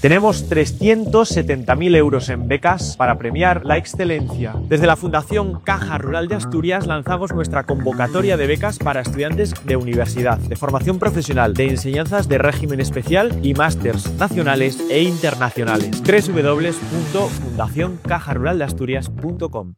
Tenemos 370.000 euros en becas para premiar la excelencia. Desde la Fundación Caja Rural de Asturias lanzamos nuestra convocatoria de becas para estudiantes de universidad, de formación profesional, de enseñanzas de régimen especial y másters nacionales e internacionales. www.fundacioncajaruraldeasturias.com.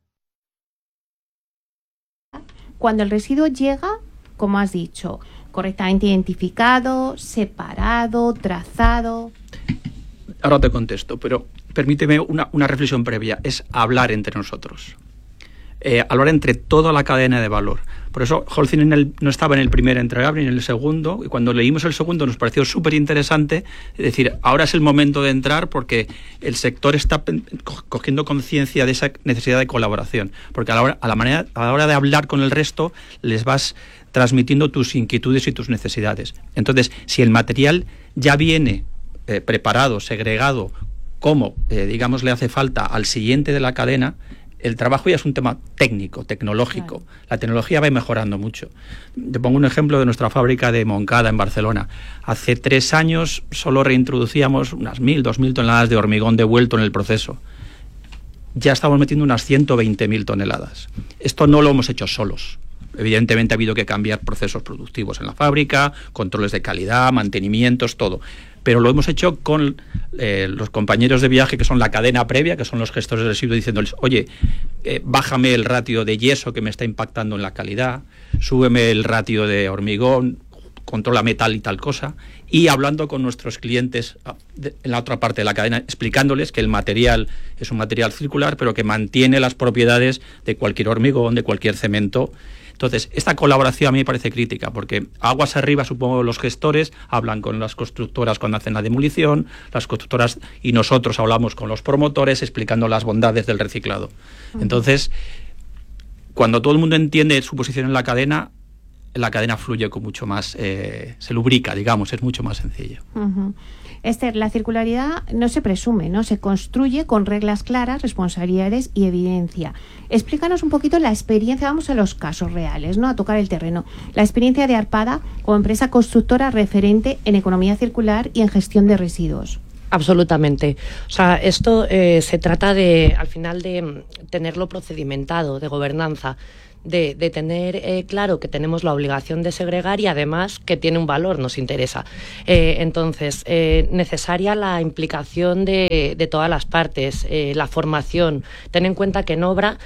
Cuando el residuo llega, como has dicho, correctamente identificado, separado, trazado. Ahora te contesto, pero permíteme una reflexión previa. Es hablar entre nosotros. Hablar entre toda la cadena de valor. Por eso Holcim no estaba en el primer entregable ni en el segundo, y cuando leímos el segundo nos pareció súper interesante. Es decir, ahora es el momento de entrar porque el sector está cogiendo conciencia de esa necesidad de colaboración. Porque a la hora de hablar con el resto, les vas transmitiendo tus inquietudes y tus necesidades. Entonces, si el material ya viene preparado, segregado, como, digamos, le hace falta al siguiente de la cadena, el trabajo ya es un tema técnico, tecnológico. Claro. La tecnología va mejorando mucho. Te pongo un ejemplo de nuestra fábrica de Moncada, en Barcelona. Hace 3 años solo reintroducíamos unas 1.000, 2.000 toneladas de hormigón devuelto en el proceso. Ya estamos metiendo unas 120.000 toneladas. Esto no lo hemos hecho solos. Evidentemente ha habido que cambiar procesos productivos en la fábrica, controles de calidad, mantenimientos, todo. Pero lo hemos hecho con los compañeros de viaje, que son la cadena previa, que son los gestores de residuos, diciéndoles, oye, bájame el ratio de yeso que me está impactando en la calidad, súbeme el ratio de hormigón, contrólame tal y tal cosa, y hablando con nuestros clientes en la otra parte de la cadena, explicándoles que el material es un material circular, pero que mantiene las propiedades de cualquier hormigón, de cualquier cemento. Entonces, esta colaboración a mí me parece crítica, porque aguas arriba, supongo, los gestores hablan con las constructoras cuando hacen la demolición, las constructoras y nosotros hablamos con los promotores explicando las bondades del reciclado. Entonces, cuando todo el mundo entiende su posición en la cadena fluye con mucho más, se lubrica, digamos, es mucho más sencillo. Esther, la circularidad no se presume, ¿no? Se construye con reglas claras, responsabilidades y evidencia. Explícanos un poquito la experiencia, vamos a los casos reales, ¿no? A tocar el terreno. La experiencia de Arpada como empresa constructora referente en economía circular y en gestión de residuos. Absolutamente. O sea, esto se trata de, al final, de tenerlo procedimentado, de gobernanza. De tener claro que tenemos la obligación de segregar y además que tiene un valor, nos interesa. Entonces, necesaria la implicación de todas las partes, la formación. Ten en cuenta que en obra,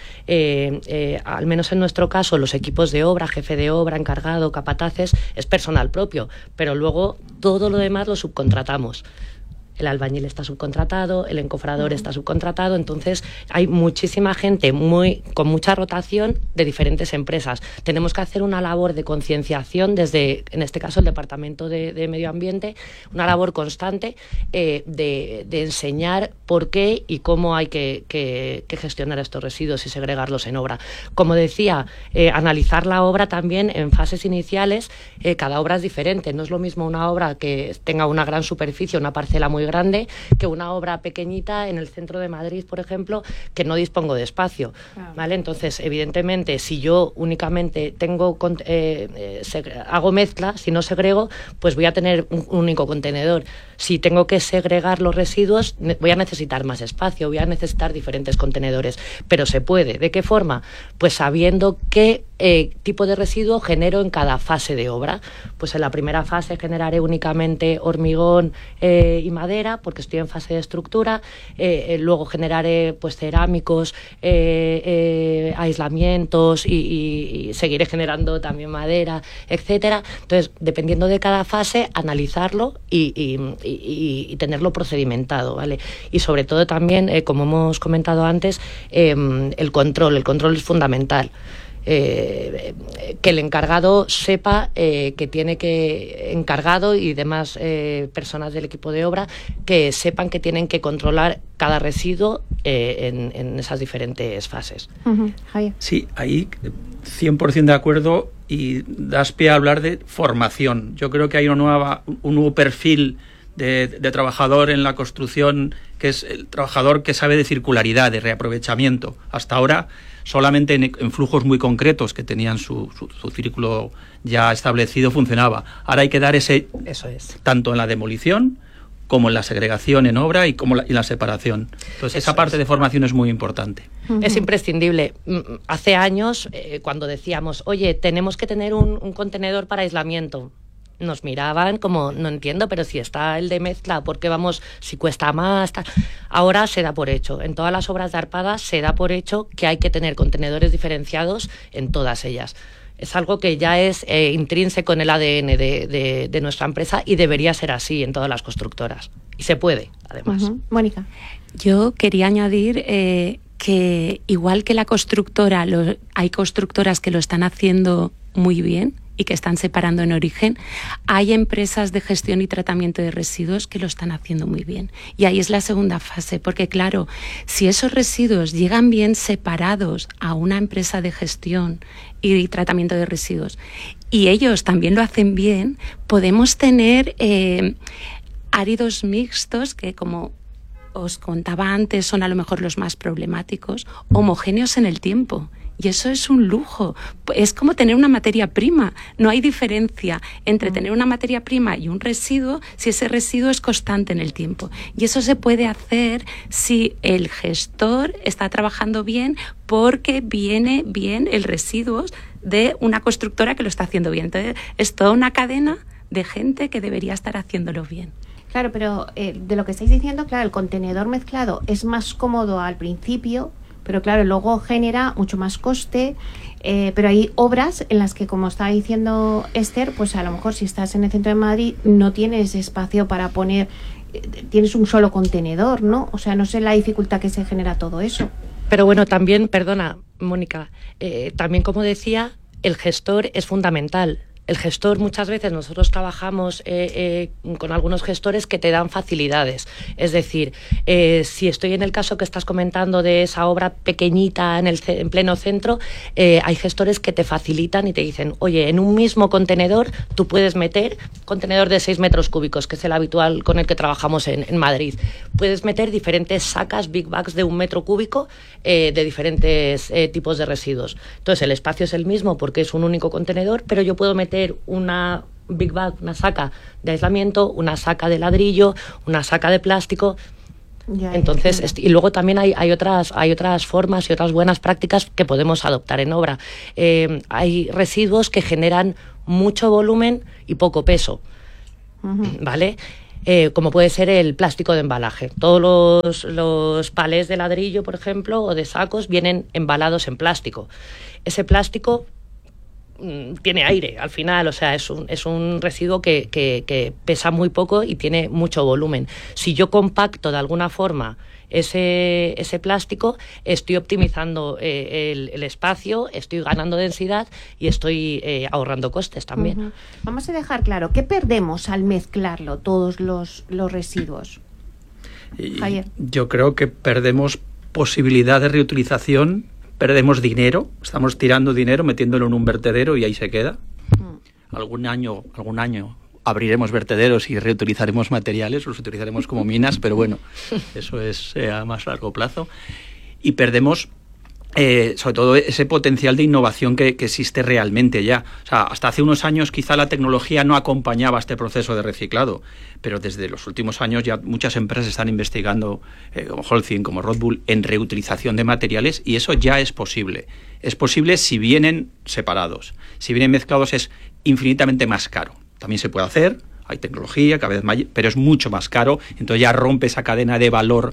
al menos en nuestro caso, los equipos de obra, jefe de obra, encargado, capataces, es personal propio, pero luego todo lo demás lo subcontratamos. El albañil está subcontratado, el encofrador está subcontratado, entonces hay muchísima gente con mucha rotación de diferentes empresas. Tenemos que hacer una labor de concienciación desde, en este caso, el Departamento de Medio Ambiente, una labor constante de enseñar por qué y cómo hay que gestionar estos residuos y segregarlos en obra. Como decía, analizar la obra también en fases iniciales, cada obra es diferente. No es lo mismo una obra que tenga una gran superficie, una parcela muy grande, que una obra pequeñita en el centro de Madrid, por ejemplo, que no dispongo de espacio. Claro. ¿Vale? Entonces, evidentemente, si yo únicamente hago mezcla, si no segrego, pues voy a tener un único contenedor. Si tengo que segregar los residuos, voy a necesitar más espacio, voy a necesitar diferentes contenedores. Pero se puede. ¿De qué forma? Pues sabiendo qué tipo de residuo genero en cada fase de obra. Pues en la primera fase generaré únicamente hormigón y madera, porque estoy en fase de estructura. Luego generaré pues cerámicos, aislamientos y seguiré generando también madera, etcétera. Entonces, dependiendo de cada fase, analizarlo y tenerlo procedimentado, ¿vale? Y sobre todo también, como hemos comentado antes, el control es fundamental. Que el encargado sepa que tiene que, encargado y demás personas del equipo de obra, que sepan que tienen que controlar cada residuo en esas diferentes fases. Javier. Sí, ahí 100% de acuerdo, y das pie a hablar de formación. Yo creo que hay un nuevo perfil de trabajador en la construcción, que es el trabajador que sabe de circularidad, de reaprovechamiento. Hasta ahora solamente en flujos muy concretos que tenían su círculo ya establecido funcionaba. Ahora hay que dar eso es, tanto en la demolición como en la segregación en obra y como en la separación. Entonces, esa parte de formación es muy importante. Es imprescindible. Hace años, cuando decíamos, oye, tenemos que tener un contenedor para aislamiento, nos miraban como, no entiendo, pero si está el de mezcla, ¿por qué vamos, si cuesta más? Ahora se da por hecho. En todas las obras de Arpada se da por hecho que hay que tener contenedores diferenciados en todas ellas. Es algo que ya es intrínseco en el ADN de nuestra empresa y debería ser así en todas las constructoras. Y se puede, además. Mónica. Yo quería añadir que igual que la constructora, hay constructoras que lo están haciendo muy bien y que están separando en origen, hay empresas de gestión y tratamiento de residuos que lo están haciendo muy bien. Y ahí es la segunda fase, porque claro, si esos residuos llegan bien separados a una empresa de gestión y tratamiento de residuos y ellos también lo hacen bien, podemos tener áridos mixtos que, como os contaba antes, son a lo mejor los más problemáticos, homogéneos en el tiempo. Y eso es un lujo. Es como tener una materia prima. No hay diferencia entre tener una materia prima y un residuo si ese residuo es constante en el tiempo. Y eso se puede hacer si el gestor está trabajando bien, porque viene bien el residuo de una constructora que lo está haciendo bien. Entonces, es toda una cadena de gente que debería estar haciéndolo bien. Claro, pero de lo que estáis diciendo, claro, el contenedor mezclado es más cómodo al principio, pero claro, luego genera mucho más coste, pero hay obras en las que, como estaba diciendo Esther, pues a lo mejor si estás en el centro de Madrid no tienes espacio para poner, tienes un solo contenedor, ¿no? O sea, no sé la dificultad que se genera todo eso. Pero bueno, también, perdona, Mónica, también, como decía, el gestor es fundamental. El gestor, muchas veces nosotros trabajamos con algunos gestores que te dan facilidades. Es decir, si estoy en el caso que estás comentando de esa obra pequeñita en pleno centro, hay gestores que te facilitan y te dicen, oye, en un mismo contenedor tú puedes meter contenedor de 6 metros cúbicos, que es el habitual con el que trabajamos en Madrid. Puedes meter diferentes sacas, big bags de 1 metro cúbico de diferentes tipos de residuos. Entonces el espacio es el mismo porque es un único contenedor, pero yo puedo meter una big bag, una saca de aislamiento, una saca de ladrillo, una saca de plástico. Entonces, y luego también hay otras formas y otras buenas prácticas que podemos adoptar en obra. Hay residuos que generan mucho volumen y poco peso, ¿vale? Como puede ser el plástico de embalaje. Todos los palés de ladrillo, por ejemplo, o de sacos, vienen embalados en plástico. Ese plástico tiene aire al final, o sea, es un residuo que pesa muy poco y tiene mucho volumen. Si yo compacto de alguna forma ese plástico, estoy optimizando el espacio, estoy ganando densidad y estoy ahorrando costes también. Vamos a dejar claro, ¿qué perdemos al mezclarlo, todos los residuos? Javier. Yo creo que perdemos posibilidad de reutilización, perdemos dinero, estamos tirando dinero, metiéndolo en un vertedero y ahí se queda. Algún año abriremos vertederos y reutilizaremos materiales, los utilizaremos como minas, pero bueno, eso es a más largo plazo. Y perdemos sobre todo ese potencial de innovación que existe realmente ya. O sea, hasta hace unos años quizá la tecnología no acompañaba este proceso de reciclado, pero desde los últimos años ya muchas empresas están investigando, como Holcim, como Red Bull, en reutilización de materiales, y eso ya es posible. Es posible si vienen separados. Si vienen mezclados es infinitamente más caro. También se puede hacer, hay tecnología cada vez más, pero es mucho más caro, entonces ya rompe esa cadena de valor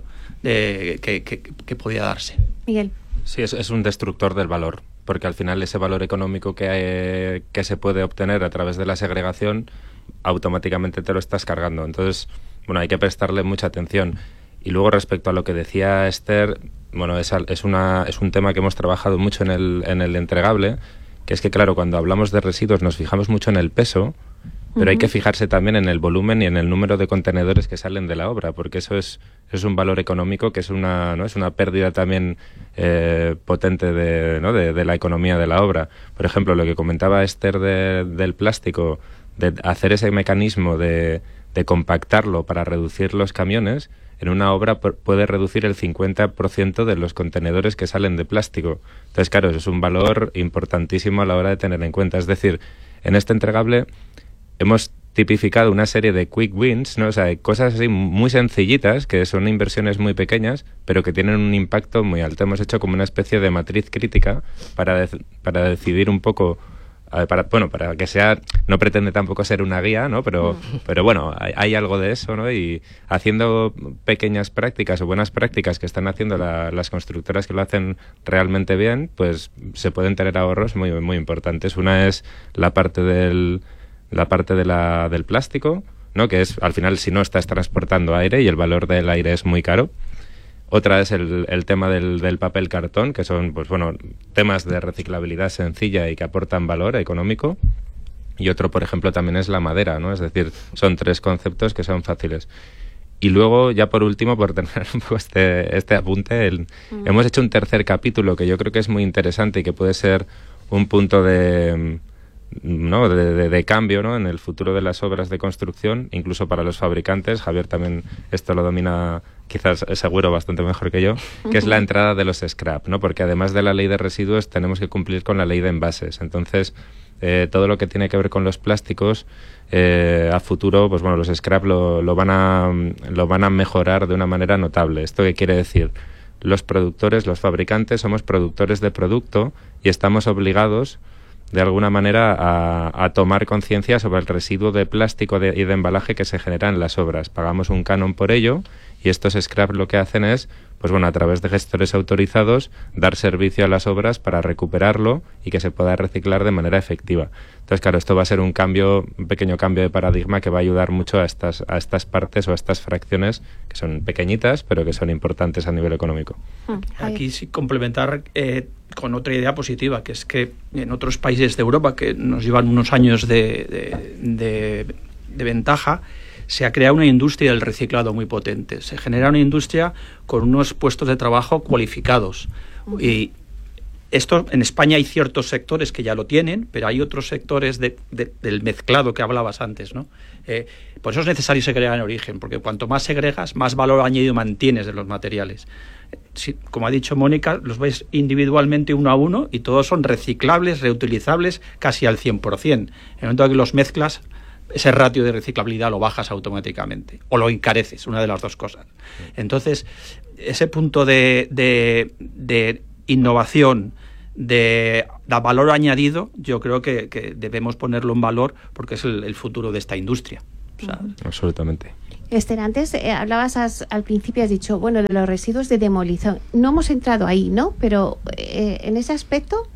que podía darse. Miguel. Sí, es un destructor del valor, porque al final ese valor económico que se puede obtener a través de la segregación, automáticamente te lo estás cargando. Entonces, bueno, hay que prestarle mucha atención. Y luego, respecto a lo que decía Esther, bueno, es un tema que hemos trabajado mucho en el entregable, que es que, claro, cuando hablamos de residuos nos fijamos mucho en el peso, pero hay que fijarse también en el volumen y en el número de contenedores que salen de la obra, porque eso es un valor económico que es una pérdida también potente de la economía de la obra. Por ejemplo, lo que comentaba Esther del plástico, de hacer ese mecanismo de compactarlo para reducir los camiones, en una obra puede reducir el 50% de los contenedores que salen de plástico. Entonces, claro, eso es un valor importantísimo a la hora de tener en cuenta. Es decir, en este entregable hemos tipificado una serie de quick wins, ¿no? O sea, cosas así muy sencillitas, que son inversiones muy pequeñas, pero que tienen un impacto muy alto. Hemos hecho como una especie de matriz crítica para decidir un poco, para que sea, no pretende tampoco ser una guía, ¿no? Pero bueno, hay algo de eso, ¿no? Y haciendo pequeñas prácticas o buenas prácticas que están haciendo las constructoras que lo hacen realmente bien, pues se pueden tener ahorros muy, muy importantes. Una es la parte del plástico, ¿no? Que es, al final, si no estás transportando aire y el valor del aire es muy caro. Otra es el tema del papel cartón, que son, pues bueno, temas de reciclabilidad sencilla y que aportan valor económico. Y otro, por ejemplo, también es la madera, ¿no? Es decir, son 3 conceptos que son fáciles. Y luego, ya por último, por tener un poco este apunte, hemos hecho un tercer capítulo que yo creo que es muy interesante y que puede ser un punto de cambio, ¿no? En el futuro de las obras de construcción, incluso para los fabricantes. Javier también esto lo domina quizás seguro bastante mejor que yo, que es la entrada de los scrap, ¿no? Porque además de la ley de residuos tenemos que cumplir con la ley de envases. Entonces, todo lo que tiene que ver con los plásticos, a futuro, pues bueno, los scrap lo van a mejorar de una manera notable. ¿Esto qué quiere decir? Los productores, los fabricantes, somos productores de producto y estamos obligados de alguna manera a tomar conciencia sobre el residuo de plástico y de embalaje que se genera en las obras. Pagamos un canon por ello y estos scrap lo que hacen es, pues bueno, a través de gestores autorizados, dar servicio a las obras para recuperarlo y que se pueda reciclar de manera efectiva. Entonces, claro, esto va a ser un pequeño cambio de paradigma que va a ayudar mucho a estas partes o a estas fracciones que son pequeñitas, pero que son importantes a nivel económico. Aquí sí complementar con otra idea positiva, que es que en otros países de Europa que nos llevan unos años de ventaja, se ha creado una industria del reciclado muy potente. Se genera una industria con unos puestos de trabajo cualificados. Y esto, en España hay ciertos sectores que ya lo tienen, pero hay otros sectores del mezclado que hablabas antes, ¿no? Por eso es necesario segregar en origen, porque cuanto más segregas, más valor añadido mantienes de los materiales. Como ha dicho Mónica, los ves individualmente uno a uno y todos son reciclables, reutilizables casi al 100%. En el momento que los mezclas, ese ratio de reciclabilidad lo bajas automáticamente o lo encareces, una de las dos cosas. Entonces, ese punto de innovación, de valor añadido, yo creo que debemos ponerlo en valor porque es el futuro de esta industria. ¿Sabes? Absolutamente. Esther, antes hablabas al principio, has dicho, bueno, de los residuos de demolición. No hemos entrado ahí, ¿no? Pero en ese aspecto...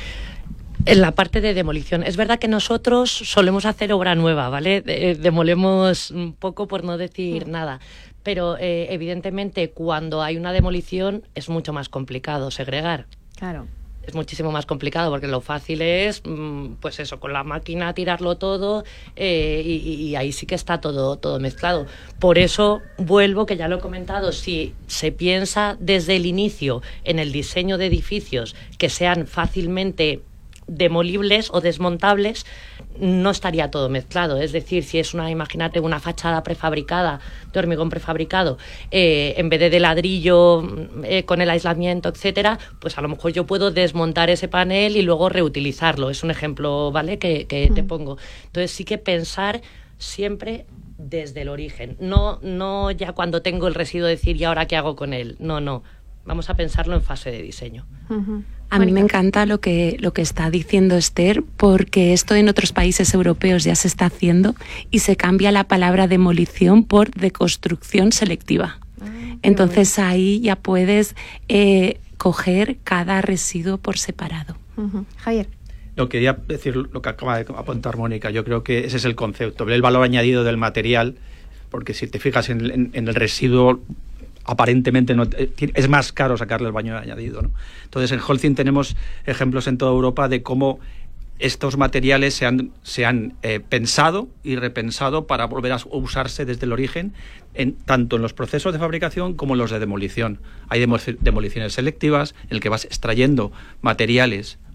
En la parte de demolición, es verdad que nosotros solemos hacer obra nueva, ¿vale? Demolemos un poco por no decir nada, pero evidentemente cuando hay una demolición es mucho más complicado segregar. Claro. Es muchísimo más complicado porque lo fácil es, pues eso, con la máquina tirarlo todo y ahí sí que está todo mezclado. Por eso vuelvo, que ya lo he comentado, si se piensa desde el inicio en el diseño de edificios que sean fácilmente demolibles o desmontables, no estaría todo mezclado. Es decir, si es imagínate una fachada prefabricada, de hormigón prefabricado, en vez de ladrillo con el aislamiento, etcétera, pues a lo mejor yo puedo desmontar ese panel y luego reutilizarlo. Es un ejemplo, ¿vale?, que te pongo. Entonces sí que pensar siempre desde el origen, no ya cuando tengo el residuo decir, ¿y ahora qué hago con él? No. Vamos a pensarlo en fase de diseño. A mí me encanta lo que está diciendo Esther, porque esto en otros países europeos ya se está haciendo y se cambia la palabra demolición por deconstrucción selectiva. Entonces ahí ya puedes coger cada residuo por separado. Javier. No, quería decir lo que acaba de apuntar Mónica. Yo creo que ese es el concepto, ver el valor añadido del material, porque si te fijas en el residuo, aparentemente es más caro sacarle el valor añadido, ¿no? Entonces en Holcim tenemos ejemplos en toda Europa de cómo estos materiales se han pensado y repensado para volver a usarse desde el origen, tanto en los procesos de fabricación como en los de demolición. Hay demoliciones selectivas en el que vas extrayendo materiales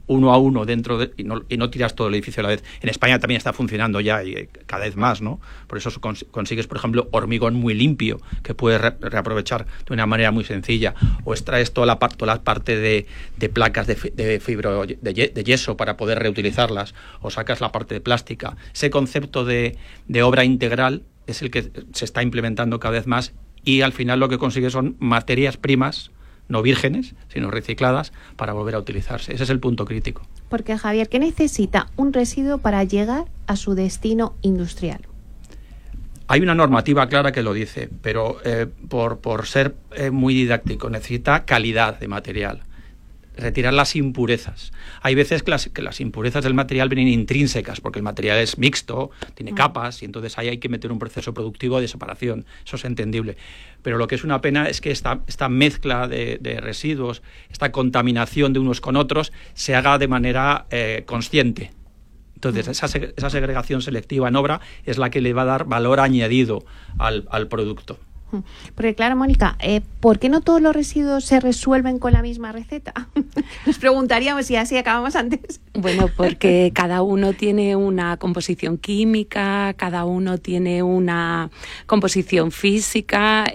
uno a uno dentro y no tiras todo el edificio a la vez. En España también está funcionando ya y cada vez más, ¿no? Por eso consigues, por ejemplo, hormigón muy limpio que puedes reaprovechar de una manera muy sencilla, o extraes toda la parte de placas de fibro de yeso para poder reutilizarlas, o sacas la parte de plástica. Ese concepto de obra integral es el que se está implementando cada vez más, y al final lo que consigues son materias primas no vírgenes, sino recicladas, para volver a utilizarse. Ese es el punto crítico. Porque, Javier, ¿qué necesita un residuo para llegar a su destino industrial? Hay una normativa clara que lo dice, pero por ser muy didáctico, necesita calidad de material. Retirar las impurezas. Hay veces que las impurezas del material vienen intrínsecas, porque el material es mixto, tiene capas, y entonces ahí hay que meter un proceso productivo de separación. Eso es entendible. Pero lo que es una pena es que esta mezcla de residuos, esta contaminación de unos con otros, se haga de manera consciente. Entonces, esa segregación selectiva en obra es la que le va a dar valor añadido al producto. Porque claro, Mónica, ¿por qué no todos los residuos se resuelven con la misma receta? Nos preguntaríamos si así acabamos antes. Bueno, porque cada uno tiene una composición química, cada uno tiene una composición física,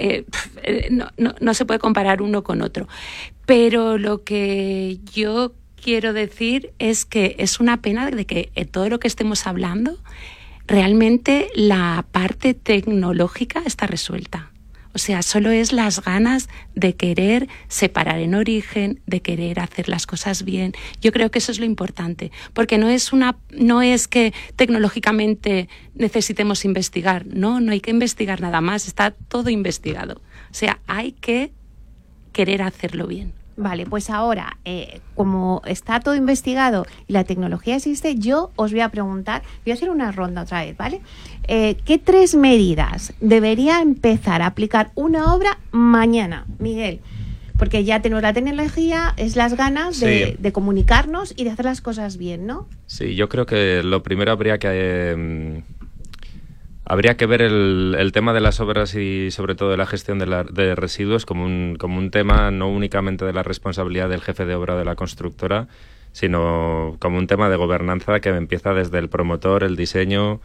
no se puede comparar uno con otro. Pero lo que yo quiero decir es que es una pena de que todo lo que estemos hablando, realmente la parte tecnológica está resuelta. O sea, solo es las ganas de querer separar en origen, de querer hacer las cosas bien. Yo creo que eso es lo importante, porque no es que tecnológicamente necesitemos investigar. No hay que investigar nada más, está todo investigado. O sea, hay que querer hacerlo bien. Vale, pues ahora, como está todo investigado y la tecnología existe, yo os voy a preguntar, voy a hacer una ronda otra vez, ¿vale? ¿Qué 3 medidas debería empezar a aplicar una obra mañana, Miguel? Porque ya tenemos la tecnología, es las ganas de comunicarnos y de hacer las cosas bien, ¿no? Sí, yo creo que lo primero habría que ver el tema de las obras y sobre todo de la gestión de residuos como un tema no únicamente de la responsabilidad del jefe de obra de la constructora, sino como un tema de gobernanza que empieza desde el promotor, el diseño,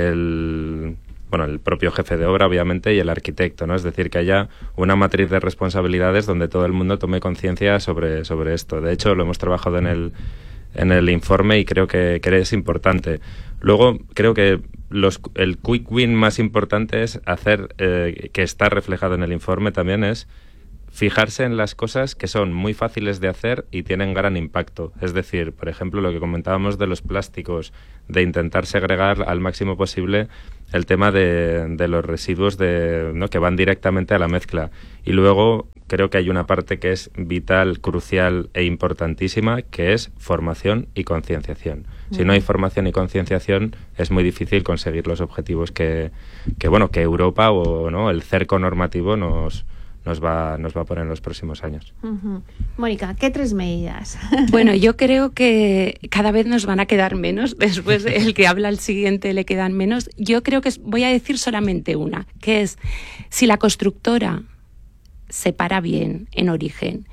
el propio jefe de obra, obviamente, y el arquitecto, ¿no? Es decir, que haya una matriz de responsabilidades donde todo el mundo tome conciencia sobre esto. De hecho, lo hemos trabajado en el informe y creo que es importante. Luego, creo que el quick win más importante es hacer, que está reflejado en el informe también, es fijarse en las cosas que son muy fáciles de hacer y tienen gran impacto. Es decir, por ejemplo, lo que comentábamos de los plásticos, de intentar segregar al máximo posible el tema de los residuos que van directamente a la mezcla. Y luego creo que hay una parte que es vital, crucial e importantísima, que es formación y concienciación. Si no hay formación y concienciación, es muy difícil conseguir los objetivos que Europa o el cerco normativo nos va a poner en los próximos años. Mónica, ¿qué 3 medidas? Bueno, yo creo que cada vez nos van a quedar menos. Después el que habla al siguiente le quedan menos. Yo creo que voy a decir solamente una, que es si la constructora separa bien en origen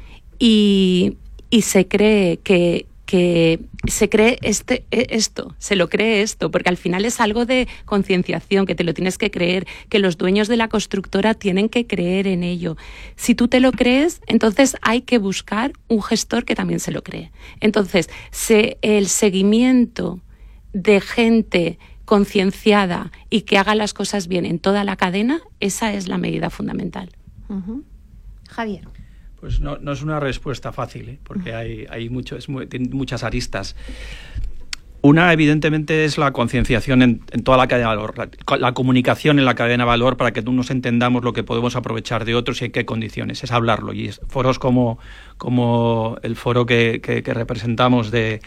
y se cree que se cree se lo cree esto, porque al final es algo de concienciación, que te lo tienes que creer, que los dueños de la constructora tienen que creer en ello. Si tú te lo crees, entonces hay que buscar un gestor que también se lo cree. Entonces, el seguimiento de gente concienciada y que haga las cosas bien en toda la cadena, esa es la medida fundamental. Javier. Pues no es una respuesta fácil, porque tiene muchas aristas. Una, evidentemente, es la concienciación en toda la cadena de valor, la comunicación en la cadena de valor para que nos entendamos lo que podemos aprovechar de otros y en qué condiciones. Es hablarlo. Y foros como el foro que representamos de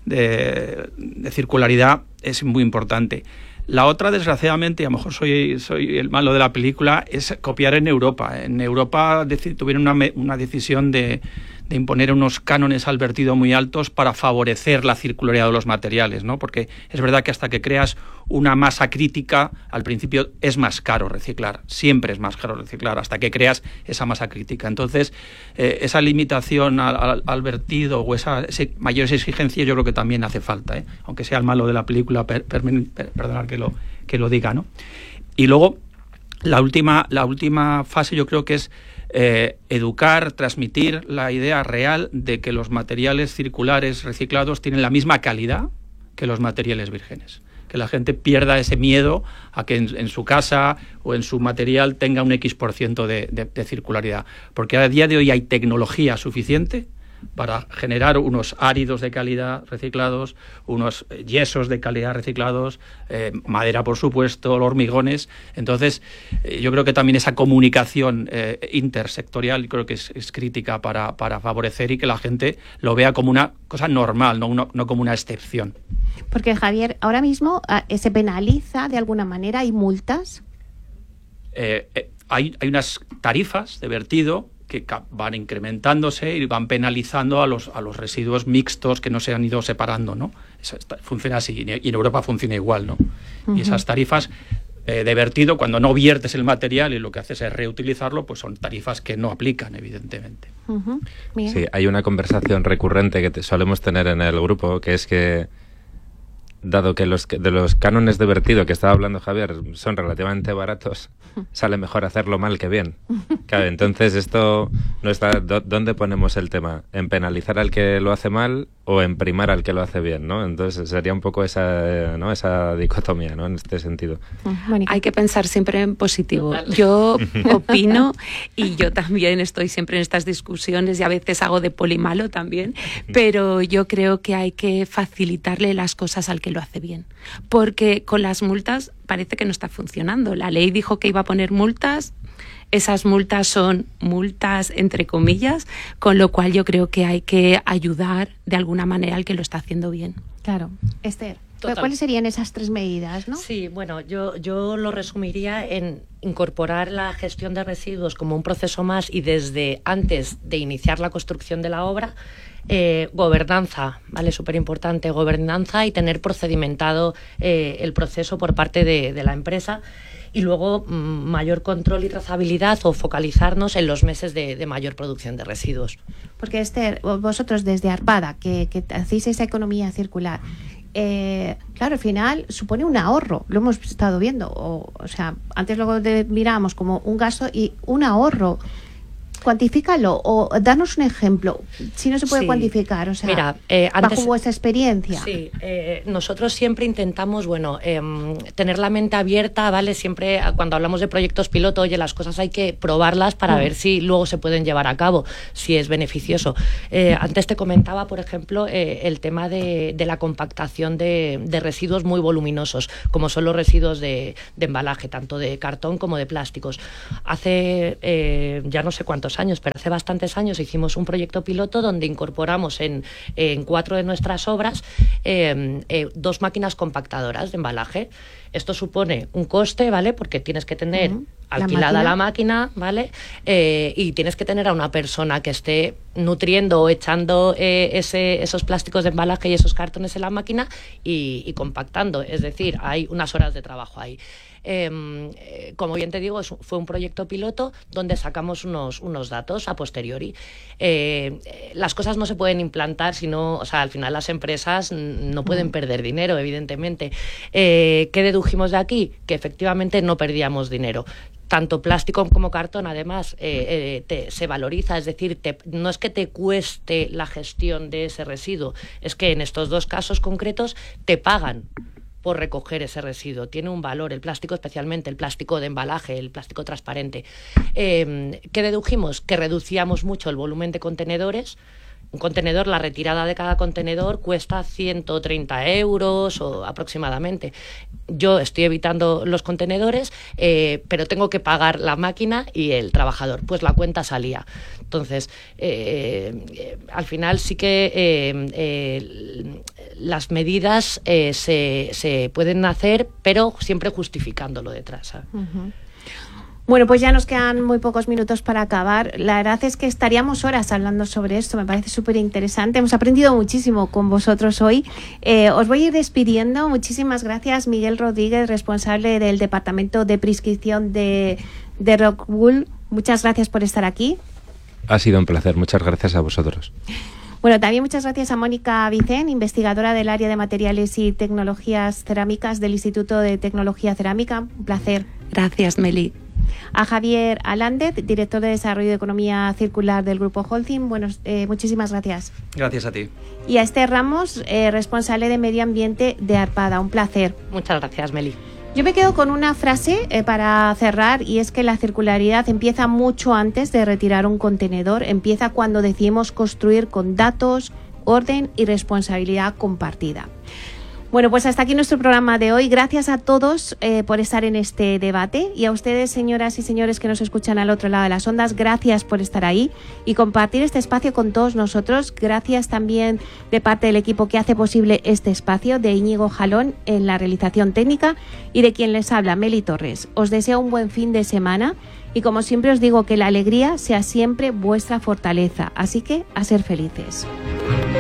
circularidad es muy importante. La otra, desgraciadamente, y a lo mejor soy el malo de la película, es copiar en Europa. En Europa tuvieron una decisión de imponer unos cánones al vertido muy altos para favorecer la circularidad de los materiales, ¿no? Porque es verdad que hasta que creas una masa crítica, al principio es más caro reciclar, siempre es más caro reciclar, hasta que creas esa masa crítica. Entonces, esa limitación al vertido o mayores exigencias yo creo que también hace falta, aunque sea el malo de la película, perdonad que lo diga, ¿no? Y luego, la última fase yo creo que es educar, transmitir la idea real de que los materiales circulares reciclados tienen la misma calidad que los materiales vírgenes. Que la gente pierda ese miedo a que en su casa o en su material tenga un X% de circularidad. Porque a día de hoy hay tecnología suficiente para generar unos áridos de calidad reciclados, unos yesos de calidad reciclados, madera, por supuesto, hormigones. Entonces, yo creo que también esa comunicación intersectorial creo que es crítica para favorecer y que la gente lo vea como una cosa normal, no como una excepción. Porque, Javier, ahora mismo se penaliza de alguna manera, ¿hay multas? Hay unas tarifas de vertido que van incrementándose y van penalizando a los residuos mixtos que no se han ido separando, ¿no? Funciona así, y en Europa funciona igual, ¿no? Uh-huh. Y esas tarifas de vertido, cuando no viertes el material y lo que haces es reutilizarlo, pues son tarifas que no aplican, evidentemente. Uh-huh. Sí, hay una conversación recurrente que solemos tener en el grupo, que es que dado que de los cánones de vertido que estaba hablando Javier son relativamente baratos, sale mejor hacerlo mal que bien. Claro, entonces esto no está... ¿Dónde ponemos el tema? ¿En penalizar al que lo hace mal o en primar al que lo hace bien, ¿no? Entonces sería un poco esa dicotomía, ¿no? En este sentido. Hay que pensar siempre en positivo. Yo opino, y yo también estoy siempre en estas discusiones y a veces hago de polimalo también, pero yo creo que hay que facilitarle las cosas al que lo hace bien, porque con las multas parece que no está funcionando. La ley dijo que iba a poner multas, esas multas son multas entre comillas, con lo cual yo creo que hay que ayudar de alguna manera al que lo está haciendo bien. Claro. Esther, Total. ¿cuáles serían esas 3 medidas, no? Sí, bueno, yo lo resumiría en incorporar la gestión de residuos como un proceso más y desde antes de iniciar la construcción de la obra. Gobernanza, ¿vale? Súper importante, gobernanza y tener procedimentado el proceso por parte de la empresa. Y luego mayor control y trazabilidad o focalizarnos en los meses de mayor producción de residuos. Porque, Esther, vosotros desde Arpada, que hacéis esa economía circular, claro, al final supone un ahorro, lo hemos estado viendo. O sea, antes luego mirábamos como un gasto y un ahorro. Cuantifícalo o danos un ejemplo, si no se puede cuantificar, o sea, mira, bajo vuestra experiencia. Sí, nosotros siempre intentamos, tener la mente abierta, ¿vale? Siempre cuando hablamos de proyectos piloto, oye, las cosas hay que probarlas para ver si luego se pueden llevar a cabo, si es beneficioso. Antes te comentaba, por ejemplo, el tema de la compactación de residuos muy voluminosos, como son los residuos de embalaje, tanto de cartón como de plásticos. Hace ya no sé cuántos años, pero hace bastantes años hicimos un proyecto piloto donde incorporamos en 4 de nuestras obras 2 máquinas compactadoras de embalaje. Esto supone un coste, ¿vale? Porque tienes que tener alquilada la máquina, ¿vale? Y tienes que tener a una persona que esté nutriendo o echando esos plásticos de embalaje y esos cartones en la máquina y compactando. Es decir, hay unas horas de trabajo ahí. Como bien te digo, fue un proyecto piloto donde sacamos unos datos a posteriori. Las cosas no se pueden implantar, sino, o sea, al final las empresas no pueden perder dinero, evidentemente. ¿Qué dedujimos de aquí? Que efectivamente no perdíamos dinero. Tanto plástico como cartón, además, se valoriza, es decir, no es que te cueste la gestión de ese residuo, es que en estos 2 casos concretos te pagan por recoger ese residuo. Tiene un valor, el plástico, especialmente el plástico de embalaje, el plástico transparente. ¿Qué dedujimos? Que reducíamos mucho el volumen de contenedores. Un contenedor, la retirada de cada contenedor cuesta 130 euros o aproximadamente. Yo estoy evitando los contenedores, pero tengo que pagar la máquina y el trabajador. Pues la cuenta salía. Entonces, al final sí que las medidas se pueden hacer, pero siempre justificándolo detrás, ¿sabes? Uh-huh. Bueno, pues ya nos quedan muy pocos minutos para acabar. La verdad es que estaríamos horas hablando sobre esto, me parece súper interesante. Hemos aprendido muchísimo con vosotros hoy. Os voy a ir despidiendo. Muchísimas gracias, Miguel Rodríguez, responsable del Departamento de Prescripción de Rockwool. Muchas gracias por estar aquí. Ha sido un placer, muchas gracias a vosotros. Bueno, también muchas gracias a Mónica Vicén, investigadora del área de materiales y tecnologías cerámicas del Instituto de Tecnología Cerámica. Un placer. Gracias, Meli. A Javier Alández, director de Desarrollo de Economía Circular del Grupo Holcim. Bueno, muchísimas gracias. Gracias a ti. Y a Esther Ramos, responsable de Medio Ambiente de Arpada. Un placer. Muchas gracias, Meli. Yo me quedo con una frase para cerrar, y es que la circularidad empieza mucho antes de retirar un contenedor. Empieza cuando decidimos construir con datos, orden y responsabilidad compartida. Bueno, pues hasta aquí nuestro programa de hoy. Gracias a todos por estar en este debate, y a ustedes, señoras y señores que nos escuchan al otro lado de las ondas, gracias por estar ahí y compartir este espacio con todos nosotros. Gracias también de parte del equipo que hace posible este espacio, de Íñigo Jalón en la realización técnica y de quien les habla, Meli Torres. Os deseo un buen fin de semana y, como siempre os digo, que la alegría sea siempre vuestra fortaleza. Así que a ser felices.